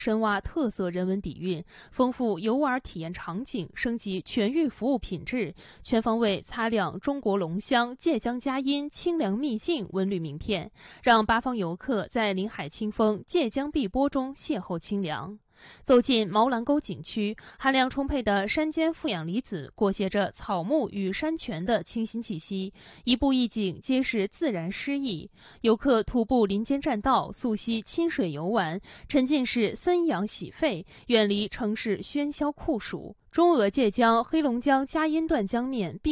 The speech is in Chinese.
深挖特色人文底蕴，丰富游玩体验场景，升级全域服务品质，全方位擦亮中国龙乡界江佳音清凉秘境文旅名片，让八方游客在临海清风、界江碧波中邂逅清凉。走进毛兰沟景区，含量充沛的山间负氧离子裹挟着草木与山泉的清新气息，一步一景皆是自然诗意。游客徒步林间栈道，溯溪亲水游玩，沉浸式森养洗肺，远离城市喧嚣酷暑。中俄界江、黑龙江佳音段江面